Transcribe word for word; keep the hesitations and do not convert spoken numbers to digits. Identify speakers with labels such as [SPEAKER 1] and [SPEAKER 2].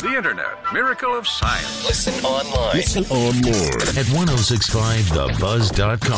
[SPEAKER 1] The Internet, miracle of science.
[SPEAKER 2] Listen online.
[SPEAKER 3] Listen online
[SPEAKER 4] at ten sixty-five the buzz dot com.